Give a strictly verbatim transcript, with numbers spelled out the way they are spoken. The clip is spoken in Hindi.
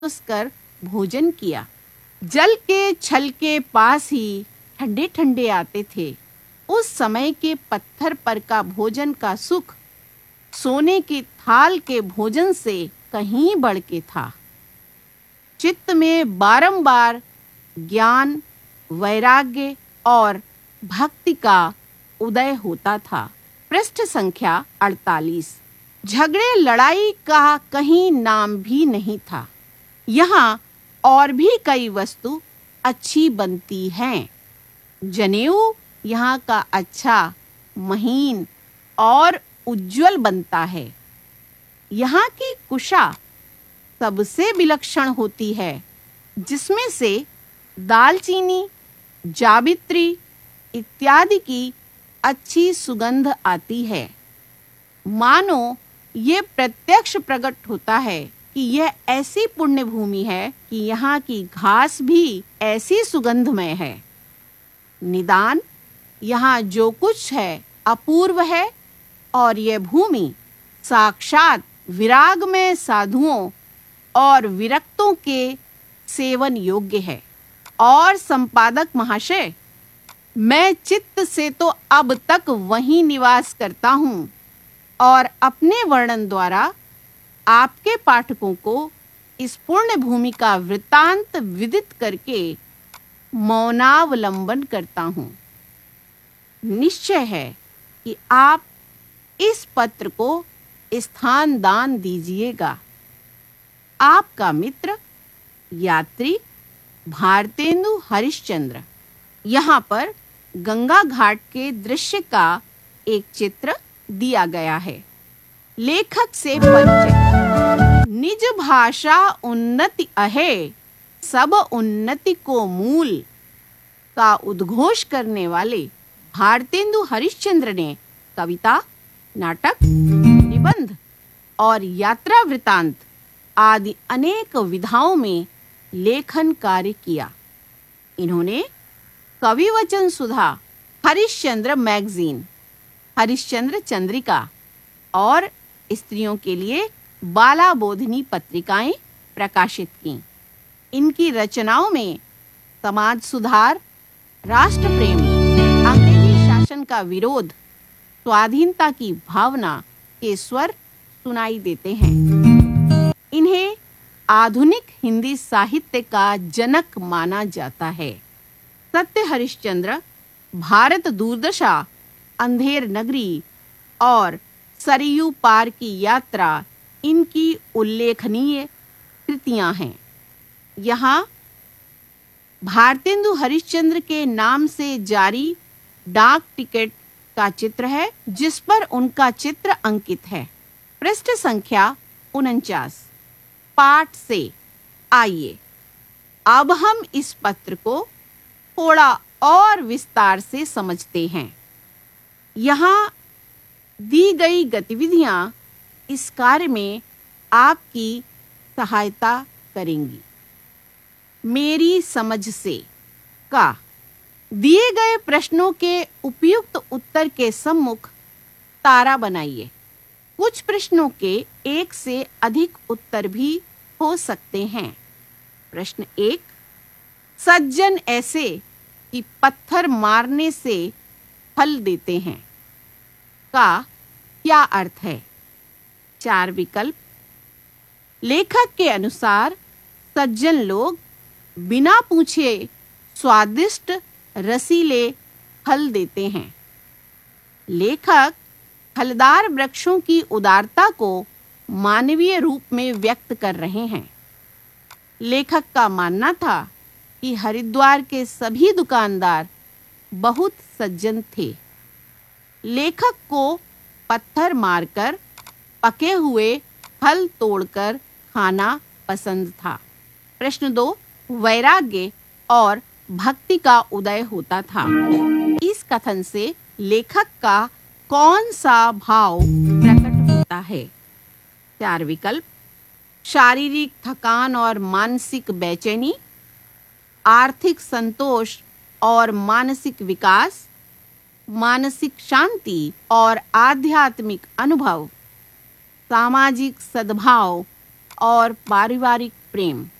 कर भोजन किया। जल के छल के पास ही ठंडे ठंडे आते थे। उस समय के पत्थर पर का भोजन का सुख सोने की थाल के भोजन से कहीं बढ़ के था। चित्त में बारंबार ज्ञान, वैराग्य और भक्ति का उदय होता था। पृष्ठ संख्या अड़तालीस। झगड़े लड़ाई का कहीं नाम भी नहीं था। यहाँ और भी कई वस्तु अच्छी बनती हैं। जनेऊ यहाँ का अच्छा, महीन और उज्जवल बनता है। यहाँ की कुशा सबसे विलक्षण होती है, जिसमें से दालचीनी, जावित्री इत्यादि की अच्छी सुगंध आती है। मानो ये प्रत्यक्ष प्रकट होता है कि यह ऐसी पुण्य भूमि है कि यहाँ की घास भी ऐसी सुगंधमय है। निदान यहाँ जो कुछ है अपूर्व है और यह भूमि साक्षात विरागमय साधुओं और विरक्तों के सेवन योग्य है। और संपादक महाशय, मैं चित्त से तो अब तक वहीं निवास करता हूँ और अपने वर्णन द्वारा आपके पाठकों को इस पुण्य भूमि का वृत्तांत विदित करके मौनावलंबन करता हूँ। निश्चय है कि आप इस पत्र को स्थान दान दीजिएगा। आपका मित्र यात्री भारतेंदु हरिश्चंद्र। यहाँ पर गंगा घाट के दृश्य का एक चित्र दिया गया है। लेखक से परिचय। निज भाषा उन्नति अहे, सब उन्नति को मूल का उद्घोष करने वाले भारतेंदु हरिश्चंद्र ने कविता, नाटक, निबंध और यात्रा वृतांत आदि अनेक विधाओं में लेखन कार्य किया। इन्होंने कविवचन सुधा, हरिश्चंद्र मैगजीन, हरिश्चंद्र चंद्रिका और स्त्रियों के लिए बाला बोधिनी पत्रिकाएं प्रकाशित की। इनकी रचनाओं में समाज सुधार, राष्ट्र प्रेम, अंग्रेजी शासन का विरोध, स्वाधीनता की भावना के स्वर सुनाई देते हैं। इन्हें आधुनिक हिंदी साहित्य का जनक माना जाता है। सत्य हरिश्चंद्र, भारत दूरदशा, अंधेर नगरी और सरयू पार की यात्रा इनकी उल्लेखनीय कृतियां हैं। यहाँ भारतेंदु हरिश्चंद्र के नाम से जारी डाक टिकट का चित्र है, जिस पर उनका चित्र अंकित है। पृष्ठ संख्या उनचास। पाठ से आइए अब हम इस पत्र को थोड़ा और विस्तार से समझते हैं। यहाँ दी गई गतिविधियां इस कार्य में आपकी सहायता करेंगी। मेरी समझ से का दिए गए प्रश्नों के उपयुक्त उत्तर के सम्मुख तारा बनाइए। कुछ प्रश्नों के एक से अधिक उत्तर भी हो सकते हैं। प्रश्न एक, सज्जन ऐसे कि पत्थर मारने से फल देते हैं का क्या अर्थ है? चार विकल्प। लेखक के अनुसार सज्जन लोग बिना पूछे स्वादिष्ट रसीले फल देते हैं। लेखक फलदार वृक्षों की उदारता को मानवीय रूप में व्यक्त कर रहे हैं। लेखक का मानना था कि हरिद्वार के सभी दुकानदार बहुत सज्जन थे। लेखक को पत्थर मारकर पके हुए फल तोड़कर खाना पसंद था। प्रश्न दो, वैराग्य और भक्ति का उदय होता था। इस कथन से लेखक का कौन सा भाव प्रकट होता है? चार विकल्प। शारीरिक थकान और मानसिक बेचैनी, आर्थिक संतोष और मानसिक विकास, मानसिक शांति और आध्यात्मिक अनुभव, सामाजिक सद्भाव और पारिवारिक प्रेम।